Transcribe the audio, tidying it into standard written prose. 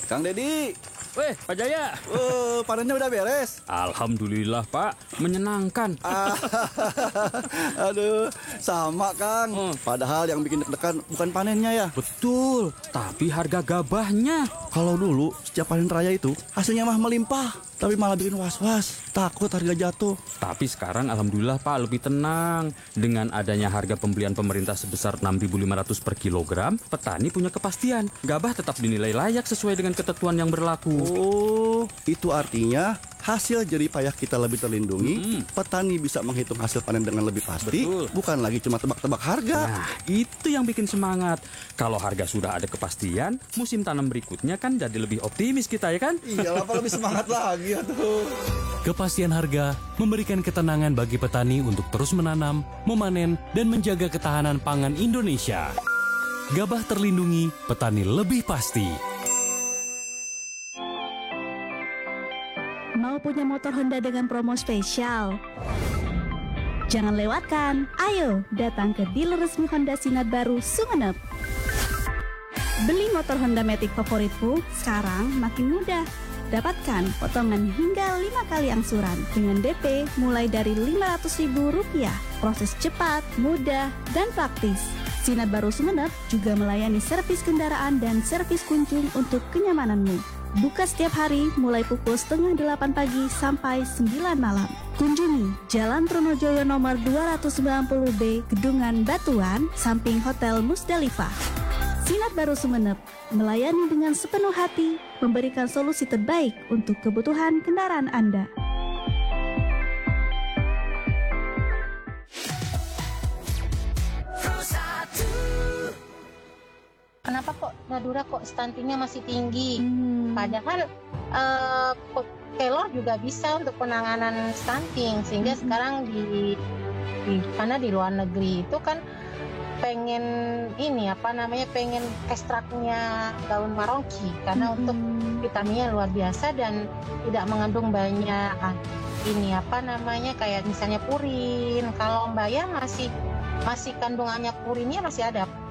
Kang Dedi. Weh, Pak Jaya. Panennya udah beres. Alhamdulillah, Pak. Menyenangkan. Aduh, sama Kang. Padahal yang bikin deg-degan bukan panennya ya. Betul, tapi harga gabahnya. Kalau dulu setiap panen raya itu hasilnya mah melimpah, tapi malah bikin was-was, takut harga jatuh. Tapi sekarang alhamdulillah Pak lebih tenang. Dengan adanya harga pembelian pemerintah sebesar 6.500 per kilogram, petani punya kepastian. Gabah tetap dinilai layak sesuai dengan ketentuan yang berlaku. Oh, itu artinya hasil jerih payah kita lebih terlindungi. Petani bisa menghitung hasil panen dengan lebih pasti. Betul. Bukan lagi cuma tebak-tebak harga. Nah, itu yang bikin semangat. Kalau harga sudah ada kepastian, musim tanam berikutnya kan jadi lebih optimis kita ya kan? Iyalah, apa lebih semangat lagi ya tuh. Kepastian harga memberikan ketenangan bagi petani untuk terus menanam, memanen, dan menjaga ketahanan pangan Indonesia. Gabah terlindungi, petani lebih pasti. Mau punya motor Honda dengan promo spesial? Jangan lewatkan. Ayo datang ke dealer resmi Honda Sinar Baru Sumeneb. Beli motor Honda Matic favoritmu sekarang makin mudah. Dapatkan potongan hingga 5 kali angsuran dengan DP mulai dari Rp500.000. Proses cepat, mudah, dan praktis. Sinar Baru Sumeneb juga melayani servis kendaraan dan servis kunjung untuk kenyamananmu. Buka setiap hari mulai pukul 7:30 pagi sampai 9 malam. Kunjungi Jalan Trunojoyo nomor 290B, Gedungan Batuan, samping Hotel Musdalifah. Sinar Baru Sumeneb, melayani dengan sepenuh hati, memberikan solusi terbaik untuk kebutuhan kendaraan Anda. Kenapa kok Madura kok stuntingnya masih tinggi? Padahal kelor juga bisa untuk penanganan stunting, sehingga sekarang karena di luar negeri itu kan pengen pengen ekstraknya daun maroki karena untuk vitaminnya luar biasa dan tidak mengandung banyak kayak misalnya purin. Kalau mbaya masih kandungannya purinnya masih ada.